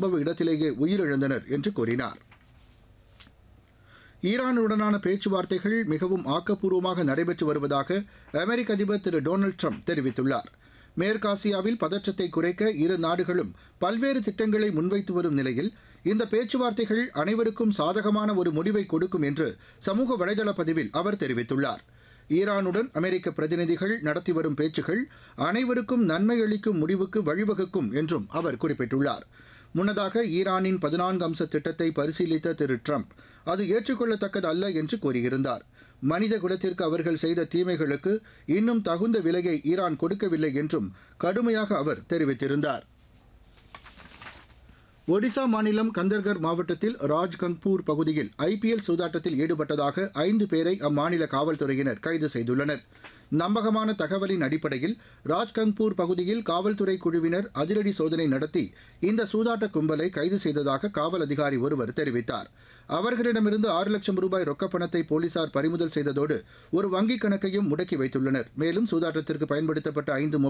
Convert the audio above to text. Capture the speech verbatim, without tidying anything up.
சம்பவ இடத்திலேயே உயிரிழந்தனர் என்று கூறினார். ஈரானுடனான பேச்சுவார்த்தைகள் மிகவும் ஆக்கப்பூர்வமாக நடைபெற்று வருவதாக அமெரிக்க அதிபர் திரு டொனால்டு ட்ரம்ப் தெரிவித்துள்ளார். மேற்காசியாவில் பதற்றத்தை குறைக்க இரு நாடுகளும் பல்வேறு திட்டங்களை முன்வைத்து வரும் நிலையில் இந்த பேச்சுவார்த்தைகள் அனைவருக்கும் சாதகமான ஒரு முடிவை கொடுக்கும் என்று சமூக வலைதள பதிவில் அவர் தெரிவித்துள்ளார். ஈரானுடன் அமெரிக்க பிரதிநிதிகள் நடத்தி வரும் பேச்சுகள் அனைவருக்கும் நன்மை அளிக்கும் முடிவுக்கு வழிவகுக்கும் என்றும் அவர் குறிப்பிட்டுள்ளார். முன்னதாக ஈரானின் பதினான்கு அம்ச திட்டத்தை பரிசீலித்த திரு ட்ரம்ப் அது ஏற்றுக்கொள்ளத்தக்கது அல்ல என்று கூறியிருந்தார். மனித குலத்திற்கு அவர்கள் செய்த தீமைகளுக்கு இன்னும் தகுந்த விலையை ஈரான் கொடுக்கவில்லை என்றும் கடுமையாக அவர் தெரிவித்திருந்தார். ஒடிசா மாநிலம் கந்தர்கர் மாவட்டத்தில் ராஜ்கங்பூர் பகுதியில் ஐபிஎல் சூதாட்டத்தில் ஈடுபட்டதாக ஐந்து பேரை அம்மாநில காவல்துறையினர் கைது செய்துள்ளனர். நம்பகமான தகவலின் அடிப்படையில் ராஜ்கங்பூர் பகுதியில் காவல்துறை குழுவினர் அதிரடி சோதனை நடத்தி இந்த சூதாட்ட கும்பலை கைது செய்ததாக காவல் அதிகாரி ஒருவர் தெரிவித்தார். அவர்களிடமிருந்து ஆறு லட்சம் ரூபாய் ரொக்கப்பணத்தை போலீசார் பறிமுதல் செய்ததோடு ஒரு வங்கிக் கணக்கையும் முடக்கி வைத்துள்ளனர். மேலும் சூதாட்டத்திற்கு பயன்படுத்தப்பட்ட ஐந்து